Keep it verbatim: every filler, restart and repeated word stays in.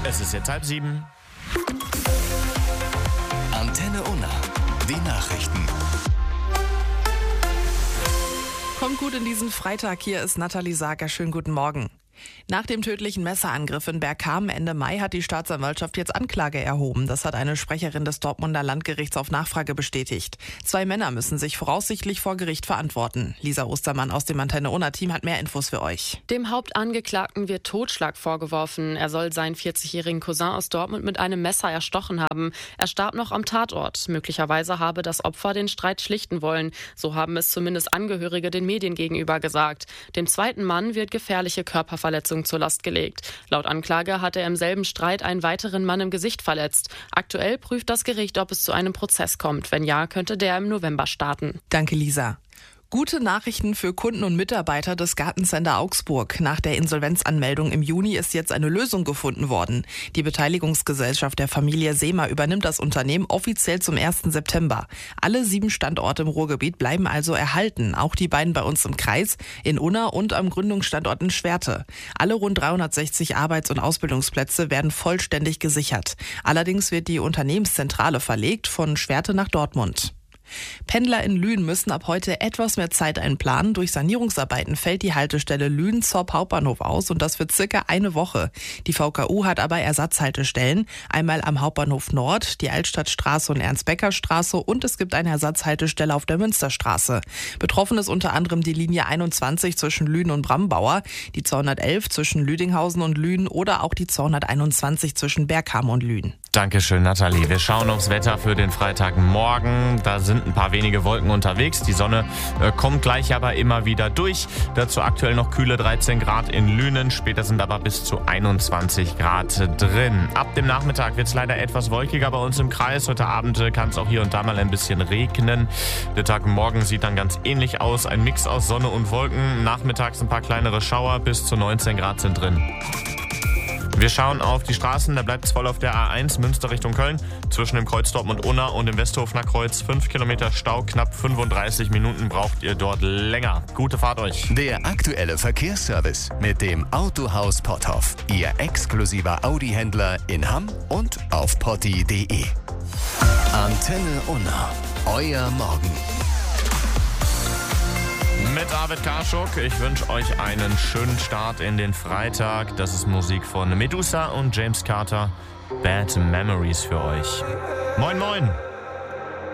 Es ist jetzt halb sieben. Antenne Unna. Die Nachrichten. Kommt gut in diesen Freitag. Hier ist Nathalie Sager. Schönen guten Morgen. Nach dem tödlichen Messerangriff in Bergkamen Ende Mai hat die Staatsanwaltschaft jetzt Anklage erhoben. Das hat eine Sprecherin des Dortmunder Landgerichts auf Nachfrage bestätigt. Zwei Männer müssen sich voraussichtlich vor Gericht verantworten. Lisa Ostermann aus dem Antenne Unna Team hat mehr Infos für euch. Dem Hauptangeklagten wird Totschlag vorgeworfen. Er soll seinen vierzigjährigen Cousin aus Dortmund mit einem Messer erstochen haben. Er starb noch am Tatort. Möglicherweise habe das Opfer den Streit schlichten wollen. So haben es zumindest Angehörige den Medien gegenüber gesagt. Dem zweiten Mann wird gefährliche Körperverletzung zur Last gelegt. Laut Anklage hat er im selben Streit einen weiteren Mann im Gesicht verletzt. Aktuell prüft das Gericht, ob es zu einem Prozess kommt. Wenn ja, könnte der im November starten. Danke, Lisa. Gute Nachrichten für Kunden und Mitarbeiter des Gartencenter Augsburg. Nach der Insolvenzanmeldung im Juni ist jetzt eine Lösung gefunden worden. Die Beteiligungsgesellschaft der Familie Seemer übernimmt das Unternehmen offiziell zum ersten September. Alle sieben Standorte im Ruhrgebiet bleiben also erhalten. Auch die beiden bei uns im Kreis, in Unna und am Gründungsstandort in Schwerte. Alle rund dreihundertsechzig Arbeits- und Ausbildungsplätze werden vollständig gesichert. Allerdings wird die Unternehmenszentrale verlegt von Schwerte nach Dortmund. Pendler in Lünen müssen ab heute etwas mehr Zeit einplanen. Durch Sanierungsarbeiten fällt die Haltestelle Lünen-Zopp Hauptbahnhof aus und das für circa eine Woche. Die V K U hat aber Ersatzhaltestellen. Einmal am Hauptbahnhof Nord, die Altstadtstraße und Ernst-Becker-Straße und es gibt eine Ersatzhaltestelle auf der Münsterstraße. Betroffen ist unter anderem die Linie einundzwanzig zwischen Lünen und Brambauer, die zweihundertelf zwischen Lüdinghausen und Lünen oder auch die zweihunderteinundzwanzig zwischen Bergkamen und Lünen. Dankeschön, Nathalie. Wir schauen aufs Wetter für den Freitagmorgen. Da sind ein paar wenige Wolken unterwegs. Die Sonne äh, kommt gleich aber immer wieder durch. Dazu aktuell noch kühle dreizehn Grad in Lünen. Später sind aber bis zu einundzwanzig Grad drin. Ab dem Nachmittag wird es leider etwas wolkiger bei uns im Kreis. Heute Abend äh, kann es auch hier und da mal ein bisschen regnen. Der Tag morgen sieht dann ganz ähnlich aus. Ein Mix aus Sonne und Wolken. Nachmittags ein paar kleinere Schauer. Bis zu neunzehn Grad sind drin. Wir schauen auf die Straßen, da bleibt es voll auf der A eins Münster Richtung Köln. Zwischen dem Kreuz Dortmund-Unna und dem Westhofener Kreuz fünf Kilometer Stau, knapp fünfunddreißig Minuten braucht ihr dort länger. Gute Fahrt euch. Der aktuelle Verkehrsservice mit dem Autohaus Potthoff. Ihr exklusiver Audi-Händler in Hamm und auf potti punkt de. Antenne Unna. Euer Morgen. Mit David Karschuk. Ich wünsche euch einen schönen Start in den Freitag. Das ist Musik von Medusa und James Carter. Bad Memories für euch. Moin, moin.